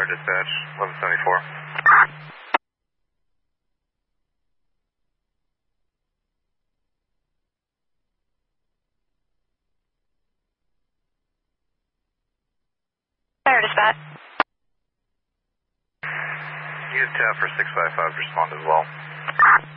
Dispatch, 1174. Fire Dispatch. Use TAP for 655 to respond as well.